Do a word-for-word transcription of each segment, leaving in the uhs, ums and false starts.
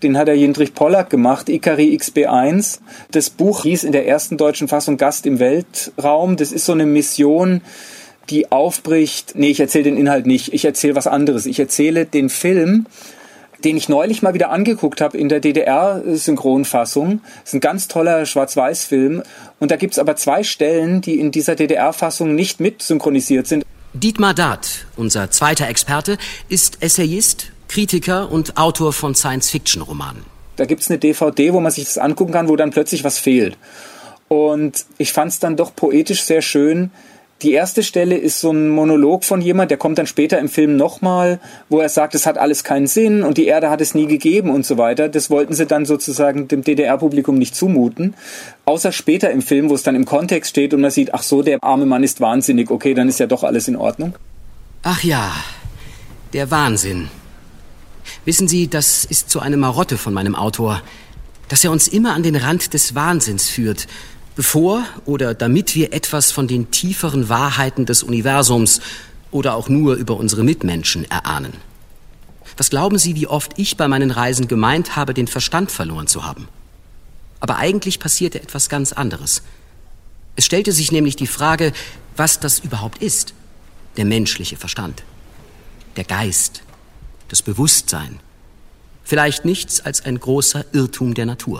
den hat der Jindřich Pollack gemacht, Ikari X B eins. Das Buch hieß in der ersten deutschen Fassung Gast im Weltraum. Das ist so eine Mission, die aufbricht. Nee, ich erzähle den Inhalt nicht. Ich erzähle was anderes. Ich erzähle den Film, den ich neulich mal wieder angeguckt habe in der D D R-Synchronfassung. Das ist ein ganz toller Schwarz-Weiß-Film. Und da gibt's aber zwei Stellen, die in dieser D D R-Fassung nicht mit synchronisiert sind. Dietmar Dart, unser zweiter Experte, ist Essayist, Kritiker und Autor von Science-Fiction-Romanen. Da gibt's eine D V D, wo man sich das angucken kann, wo dann plötzlich was fehlt. Und ich fand's dann doch poetisch sehr schön. Die erste Stelle ist so ein Monolog von jemand, der kommt dann später im Film nochmal, wo er sagt, es hat alles keinen Sinn und die Erde hat es nie gegeben und so weiter. Das wollten sie dann sozusagen dem D D R-Publikum nicht zumuten. Außer später im Film, wo es dann im Kontext steht und man sieht, ach so, der arme Mann ist wahnsinnig, okay, dann ist ja doch alles in Ordnung. Ach ja, der Wahnsinn. Wissen Sie, das ist so eine Marotte von meinem Autor, dass er uns immer an den Rand des Wahnsinns führt, bevor oder damit wir etwas von den tieferen Wahrheiten des Universums oder auch nur über unsere Mitmenschen erahnen. Was glauben Sie, wie oft ich bei meinen Reisen gemeint habe, den Verstand verloren zu haben? Aber eigentlich passierte etwas ganz anderes. Es stellte sich nämlich die Frage, was das überhaupt ist, der menschliche Verstand, der Geist, das Bewusstsein. Vielleicht nichts als ein großer Irrtum der Natur.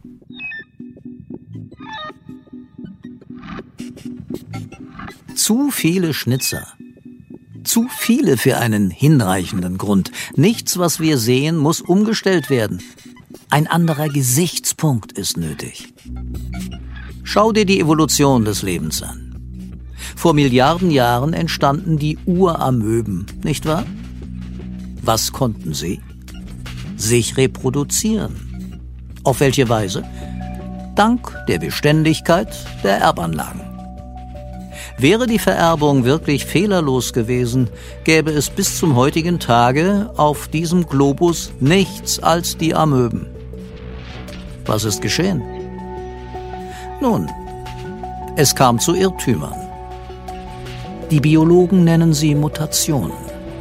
Zu viele Schnitzer. Zu viele für einen hinreichenden Grund. Nichts, was wir sehen, muss umgestellt werden. Ein anderer Gesichtspunkt ist nötig. Schau dir die Evolution des Lebens an. Vor Milliarden Jahren entstanden die Uramöben, nicht wahr? Was konnten sie? Sich reproduzieren. Auf welche Weise? Dank der Beständigkeit der Erbanlagen. Wäre die Vererbung wirklich fehlerlos gewesen, gäbe es bis zum heutigen Tage auf diesem Globus nichts als die Amöben. Was ist geschehen? Nun, es kam zu Irrtümern. Die Biologen nennen sie Mutationen.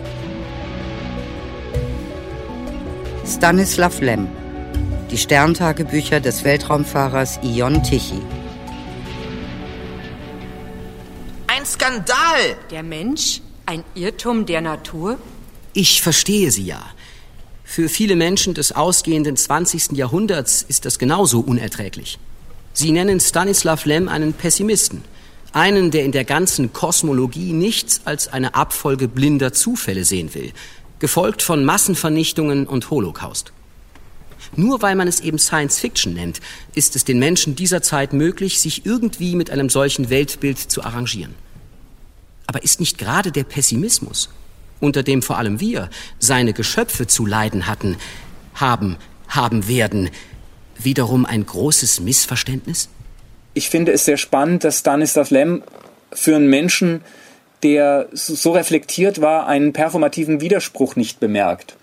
Stanislav Lem, die Sterntagebücher des Weltraumfahrers Ion Tichy. Ein Skandal! Der Mensch? Ein Irrtum der Natur? Ich verstehe Sie ja. Für viele Menschen des ausgehenden zwanzigsten Jahrhunderts ist das genauso unerträglich. Sie nennen Stanislav Lem einen Pessimisten. Einen, der in der ganzen Kosmologie nichts als eine Abfolge blinder Zufälle sehen will, gefolgt von Massenvernichtungen und Holocaust. Nur weil man es eben Science Fiction nennt, ist es den Menschen dieser Zeit möglich, sich irgendwie mit einem solchen Weltbild zu arrangieren. Aber ist nicht gerade der Pessimismus, unter dem vor allem wir, seine Geschöpfe zu leiden hatten, haben, haben werden, wiederum ein großes Missverständnis? Ich finde es sehr spannend, dass Stanislav Lem für einen Menschen, der so reflektiert war, einen performativen Widerspruch nicht bemerkt.